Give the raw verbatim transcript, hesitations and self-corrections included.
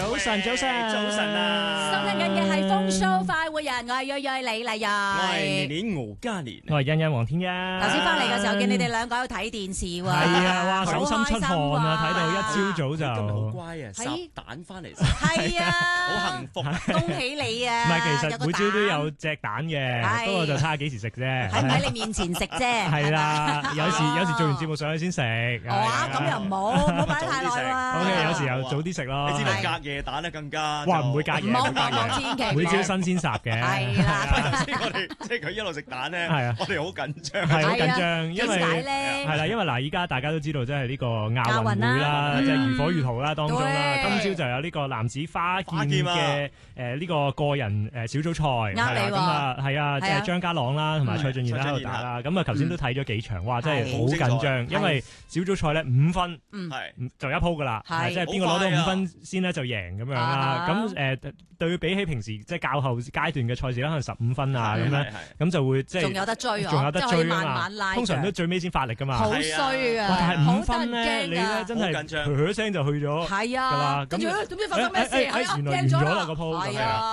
早晨，早晨， 早晨啊！ 收聽緊嘅係風騷快活人，我係約約李麗人， 我係年年敖嘉年， 我係欣欣黃天一。 頭先翻嚟嘅時候見你哋兩個喺度睇電視喎， 係啊，哇，手心出汗好開心啊，睇到一朝早就今日好乖啊，烚蛋翻嚟食， 係啊， 好幸福， 恭喜你啊！ 唔係，其實每朝都有隻蛋嘅，不過就睇下幾時食啫。 喺唔喺你面前食啫？ 係啦，有時有時做完節目上去先食。 哇，咁又唔好，唔好擺太耐喎。 O K，有時又早啲食咯。 你知道隔夜蛋咧更加， 哇，唔會隔夜， 唔好唔好千祈， 每朝新鮮烚嘅。 係啦， 頭先我哋即係佢一路食蛋咧， 係啊， 我哋好緊張， 係好緊張，因為咧係啦，因為嗱，依家大家都知道，即係呢個亞運會啦，即係如火如荼啦當中啦。今朝就有呢個男子花劍嘅誒呢個個人誒小組賽，係咁啊，係啊，即係張家朗啦，同埋蔡俊彥喺度打啦。咁啊，頭先都睇咗幾場，哇，真係好緊張，因為小組賽咧五分係就一鋪噶啦，即係邊個攞到五分先咧就贏咁樣啦。咁誒對比起平時即係較後階段嘅賽事咧，可能十五分啊咁樣，咁就會即係仲有得追， 仲有得追啊嘛。通常都最尾先發力噶嘛。 好衰啊！ 但係五分咧，你咧真係嘭嘭聲就去咗， 係啊， 咁點知發生咩事？ 原來完咗啦個鋪。